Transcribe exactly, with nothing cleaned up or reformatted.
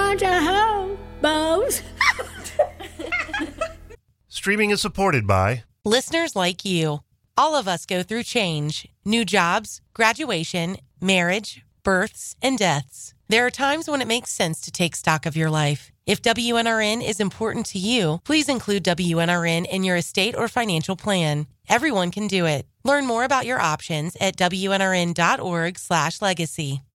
bunch of hobos. Streaming is supported by listeners like you. All of us go through change, new jobs, graduation, marriage, births, and deaths. There are times when it makes sense to take stock of your life. If W N R N is important to you, please include W N R N in your estate or financial plan. Everyone can do it. Learn more about your options at W N R N dot org slash legacy.